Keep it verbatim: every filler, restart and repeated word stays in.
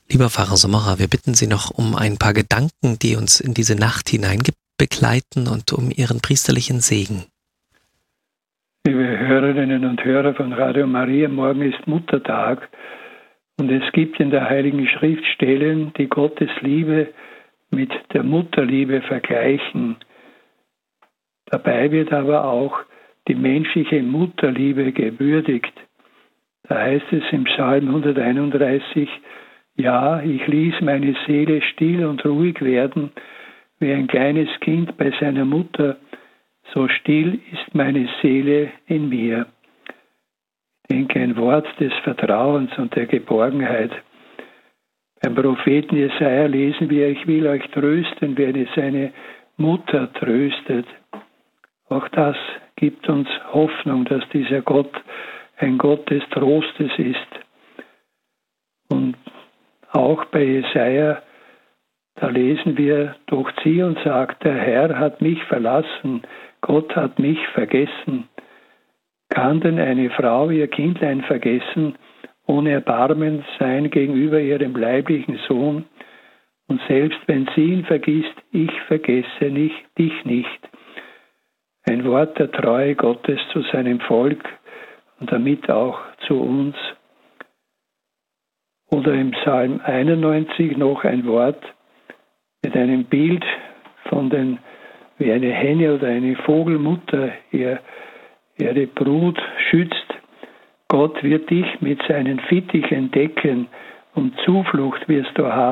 Lieber Pfarrer Sommerer, wir bitten Sie noch um ein paar Gedanken, die uns in diese Nacht hinein begleiten und um Ihren priesterlichen Segen. Liebe Hörerinnen und Hörer von Radio Maria, morgen ist Muttertag und es gibt in der Heiligen Schrift Stellen, die Gottes Liebe mit der Mutterliebe vergleichen. Dabei wird aber auch die menschliche Mutterliebe gewürdigt. Da heißt es im Psalm hunderteinunddreißig, ja, ich ließ meine Seele still und ruhig werden, wie ein kleines Kind bei seiner Mutter, so still ist meine Seele in mir. Ich denke, ein Wort des Vertrauens und der Geborgenheit. Beim Propheten Jesaja lesen wir, ich will euch trösten, werde seine Mutter tröstet. Auch das gibt uns Hoffnung, dass dieser Gott ein Gott des Trostes ist. Und auch bei Jesaja, da lesen wir, doch Zion sagt, der Herr hat mich verlassen, Gott hat mich vergessen. Kann denn eine Frau ihr Kindlein vergessen, ohne Erbarmen sein gegenüber ihrem leiblichen Sohn? Und selbst wenn sie ihn vergisst, ich vergesse nicht, dich nicht. Ein Wort der Treue Gottes zu seinem Volk und damit auch zu uns. Oder im Psalm einundneunzig noch ein Wort mit einem Bild von den, wie eine Henne oder eine Vogelmutter ihr, ihre Brut schützt. Gott wird dich mit seinen Fittichen decken und Zuflucht wirst du haben.